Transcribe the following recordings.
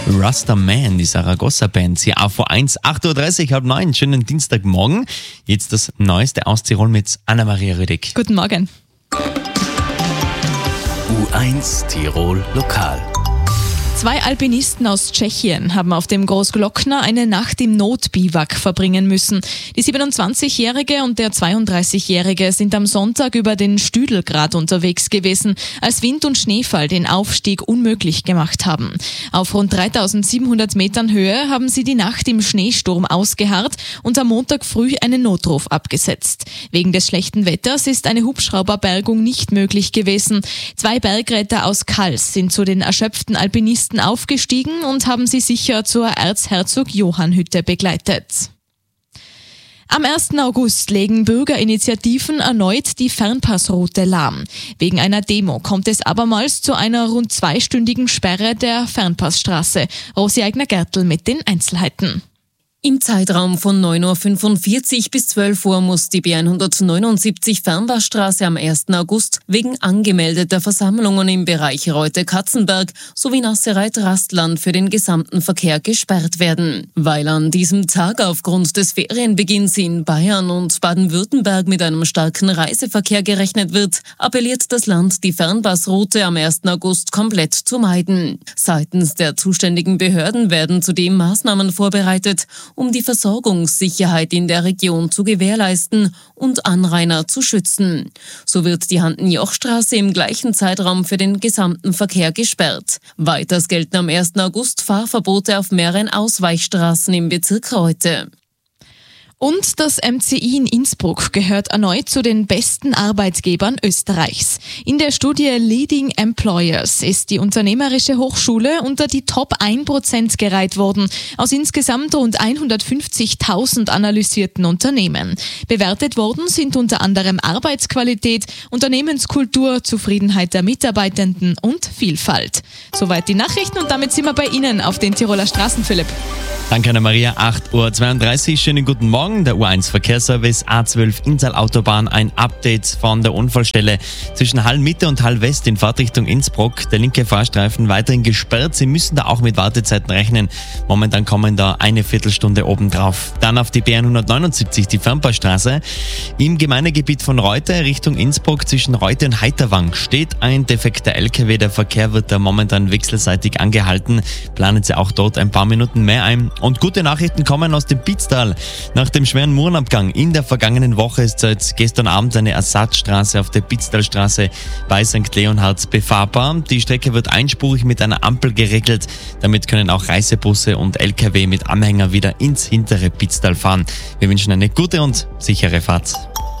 Rasta Man, die Saragossa-Band, hier auf V1, 8.30 Uhr, halb 9, schönen Dienstagmorgen. Jetzt das Neueste aus Tirol mit Anna-Maria Rüdig. Guten Morgen. U1 Tirol Lokal. 2 Alpinisten aus Tschechien haben auf dem Großglockner eine Nacht im Notbiwak verbringen müssen. Die 27-Jährige und der 32-Jährige sind am Sonntag über den Stüdelgrat unterwegs gewesen, als Wind und Schneefall den Aufstieg unmöglich gemacht haben. Auf rund 3700 Metern Höhe haben sie die Nacht im Schneesturm ausgeharrt und am Montag früh einen Notruf abgesetzt. Wegen des schlechten Wetters ist eine Hubschrauberbergung nicht möglich gewesen. 2 Bergretter aus Kals sind zu den erschöpften Alpinisten aufgestiegen und haben sie sicher zur Erzherzog-Johann-Hütte begleitet. Am 1. August legen Bürgerinitiativen erneut die Fernpassroute lahm. Wegen einer Demo kommt es abermals zu einer rund 2-stündigen Sperre der Fernpassstraße. Rosi Eigner-Gertl mit den Einzelheiten. Im Zeitraum von 9.45 Uhr bis 12 Uhr muss die B179 Fernpassstraße am 1. August wegen angemeldeter Versammlungen im Bereich Reute-Katzenberg sowie Nassereit-Rastland für den gesamten Verkehr gesperrt werden. Weil an diesem Tag aufgrund des Ferienbeginns in Bayern und Baden-Württemberg mit einem starken Reiseverkehr gerechnet wird, appelliert das Land, die Fernpassroute am 1. August komplett zu meiden. Seitens der zuständigen Behörden werden zudem Maßnahmen vorbereitet, um die Versorgungssicherheit in der Region zu gewährleisten und Anrainer zu schützen. So wird die Handen-Joch-Straße im gleichen Zeitraum für den gesamten Verkehr gesperrt. Weiters gelten am 1. August Fahrverbote auf mehreren Ausweichstraßen im Bezirk Reute. Und das MCI in Innsbruck gehört erneut zu den besten Arbeitgebern Österreichs. In der Studie Leading Employers ist die unternehmerische Hochschule unter die Top 1% gereiht worden, aus insgesamt rund 150.000 analysierten Unternehmen. Bewertet worden sind unter anderem Arbeitsqualität, Unternehmenskultur, Zufriedenheit der Mitarbeitenden und Vielfalt. Soweit die Nachrichten und damit sind wir bei Ihnen auf den Tiroler Straßen, Philipp. Danke Anna-Maria, 8.32 Uhr, schönen guten Morgen. Der U1 Verkehrsservice A12 Inntal-Autobahn, ein Update von der Unfallstelle zwischen Hall-Mitte und Hall-West in Fahrtrichtung Innsbruck. Der linke Fahrstreifen weiterhin gesperrt, Sie müssen da auch mit Wartezeiten rechnen. Momentan kommen da eine Viertelstunde obendrauf. Dann auf die B179, die Fernpassstraße. Im Gemeindegebiet von Reute Richtung Innsbruck zwischen Reute und Heiterwang steht ein defekter LKW. Der Verkehr wird da momentan wechselseitig angehalten. Planen Sie auch dort ein paar Minuten mehr ein. Und gute Nachrichten kommen aus dem Pitztal. Nach dem schweren Murenabgang in der vergangenen Woche ist seit gestern Abend eine Ersatzstraße auf der Pitztalstraße bei St. Leonhards befahrbar. Die Strecke wird einspurig mit einer Ampel geregelt. Damit können auch Reisebusse und LKW mit Anhänger wieder ins hintere Pitztal fahren. Wir wünschen eine gute und sichere Fahrt.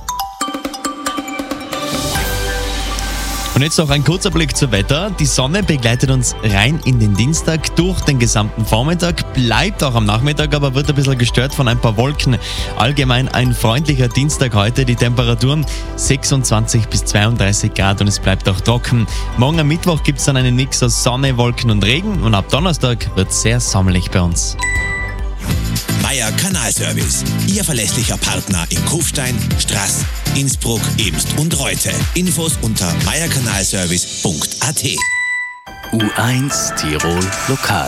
Und jetzt noch ein kurzer Blick zum Wetter. Die Sonne begleitet uns rein in den Dienstag durch den gesamten Vormittag, bleibt auch am Nachmittag, aber wird ein bisschen gestört von ein paar Wolken. Allgemein ein freundlicher Dienstag heute, die Temperaturen 26 bis 32 Grad und es bleibt auch trocken. Morgen am Mittwoch gibt es dann einen Mix aus Sonne, Wolken und Regen und ab Donnerstag wird es sehr sommerlich bei uns. Meier Kanalservice, Ihr verlässlicher Partner in Kufstein, Straß, Innsbruck, Emst und Reute. Infos unter meierkanalservice.at. U1 Tirol Lokal.